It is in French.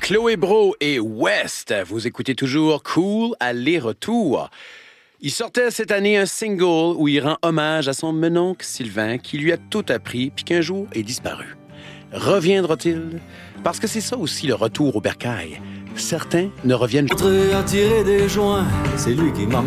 Chloé Brault et West. Vous écoutez toujours Cool aller-retour. Il sortait cette année un single où il rend hommage à son menoncle Sylvain qui lui a tout appris puis qu'un jour est disparu. Reviendra-t-il? Parce que c'est ça aussi le retour au bercail. Certains ne reviennent à tirer des joints, c'est lui qui m'a